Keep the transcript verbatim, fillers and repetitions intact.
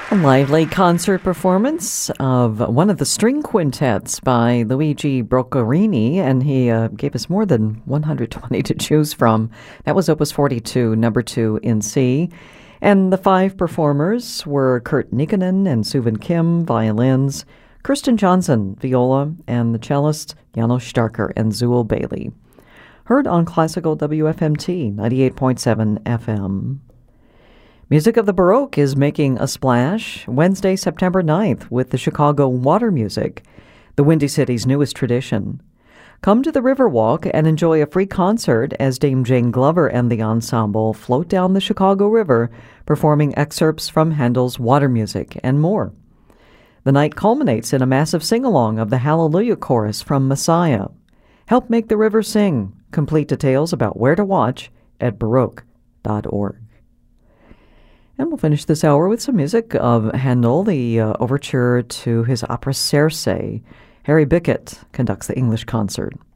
A lively concert performance of one of the string quintets by Luigi Boccherini, and he uh, gave us more than one hundred twenty to choose from. That was Opus forty-two, number two in C. And the five performers were Kurt Nikkanen and Suvin Kim, violins, Kirsten Johnson, viola, and the cellist Janos Starker and Zool Bailey. Heard on Classical W F M T, ninety-eight point seven F M. Music of the Baroque is making a splash Wednesday, September ninth with the Chicago Water Music, the Windy City's newest tradition. Come to the Riverwalk and enjoy a free concert as Dame Jane Glover and the ensemble float down the Chicago River, performing excerpts from Handel's Water Music and more. The night culminates in a massive sing-along of the Hallelujah Chorus from Messiah. Help make the river sing. Complete details about where to watch at baroque dot org. And we'll finish this hour with some music of Handel, the uh, overture to his opera Circe. Harry Bickett conducts the English concert.